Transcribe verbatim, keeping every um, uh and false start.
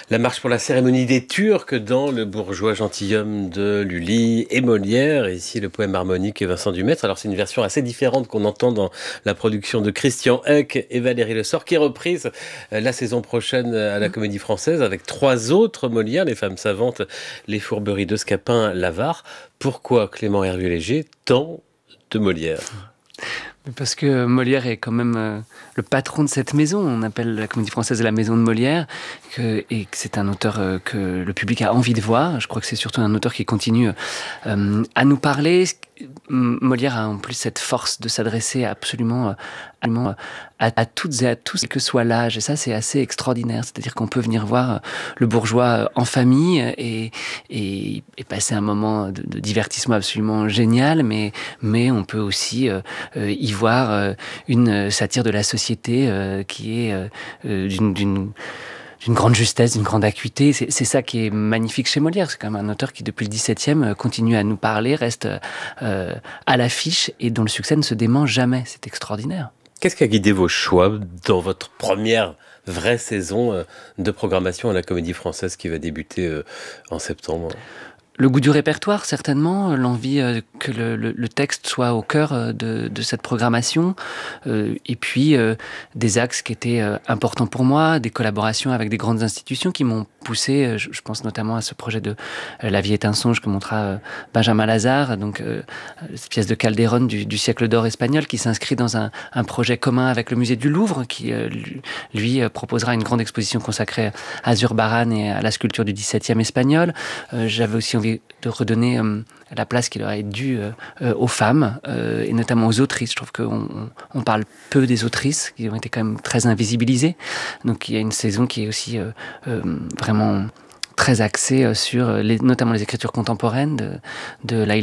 La marche pour la cérémonie des Turcs dans le bourgeois gentilhomme de Lully et Molière. Et ici, le poème harmonique et Vincent Dumaître. Alors, c'est une version assez différente qu'on entend dans la production de Christian Huck et Valérie Le Sort, qui est reprise la saison prochaine à la Comédie Française avec trois autres Molières, Les Femmes Savantes, Les Fourberies de Scapin, L'Avare. Pourquoi Clément Hervieux Léger tant de Molière ? Parce que Molière est quand même euh, le patron de cette maison. On appelle la Comédie Française la maison de Molière, que, et que c'est un auteur euh, que le public a envie de voir. Je crois que c'est surtout un auteur qui continue euh, à nous parler. Molière a en plus cette force de s'adresser absolument, absolument à, à toutes et à tous, quel que soit l'âge. Et ça, c'est assez extraordinaire. C'est-à-dire qu'on peut venir voir le bourgeois en famille et, et, et passer un moment de, de divertissement absolument génial, mais, mais on peut aussi euh, y voir euh, une satire de la société euh, qui est euh, d'une... d'une d'une grande justesse, d'une grande acuité. C'est, c'est ça qui est magnifique chez Molière. C'est quand même un auteur qui, depuis le dix-septième, continue à nous parler, reste euh, à l'affiche et dont le succès ne se dément jamais. C'est extraordinaire. Qu'est-ce qui a guidé vos choix dans votre première vraie saison de programmation à la Comédie Française qui va débuter en septembre ? Le goût du répertoire, certainement, l'envie euh, que le, le, le texte soit au cœur euh, de, de cette programmation, euh, et puis euh, des axes qui étaient euh, importants pour moi, des collaborations avec des grandes institutions qui m'ont poussé, euh, je, je pense notamment à ce projet de euh, La vie est un songe que montra euh, Benjamin Lazare, donc euh, cette pièce de Calderón du, du siècle d'or espagnol qui s'inscrit dans un, un projet commun avec le musée du Louvre, qui euh, lui euh, proposera une grande exposition consacrée à Zurbarán et à la sculpture du dix-septième espagnol. Euh, j'avais aussi envie de redonner euh, la place qui leur est due euh, euh, aux femmes, euh, et notamment aux autrices. Je trouve qu'on on, on parle peu des autrices, qui ont été quand même très invisibilisées. Donc il y a une saison qui est aussi euh, euh, vraiment très axée sur les, notamment les écritures contemporaines de, de Laïla